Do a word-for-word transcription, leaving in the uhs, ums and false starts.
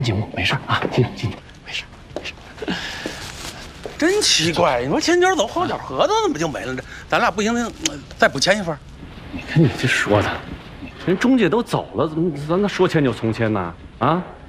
进屋，没事啊，进进去，没事没事。 真奇怪，你说前脚走后脚合同怎么就没了？这咱俩不行，那再补签一份。 你看你这说的，人中介都走了，怎么咱那说签就从签呢？啊？